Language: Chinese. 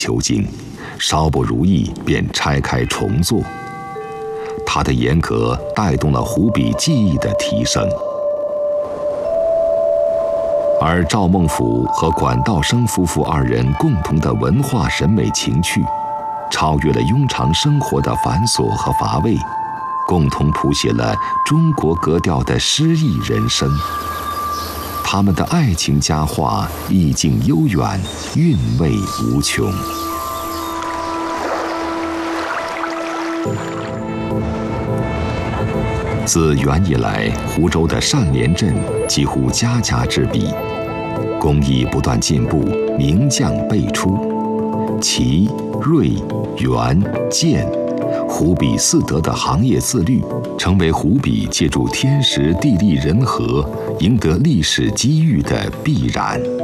求精，稍不如意便拆开重做。他的严格带动了湖笔技艺的提升。而赵孟俯和管道生夫妇二人共同的文化审美情趣，超越了庸常生活的繁琐和乏味，共同谱写了中国格调的诗意人生。他们的爱情佳话意境悠远，韵味无穷。自元以来，湖州的单连镇几乎家家制笔，工艺不断进步，名匠辈出。齐、瑞、元、建，湖笔四德的行业自律，成为湖笔借助天时地利人和赢得历史机遇的必然。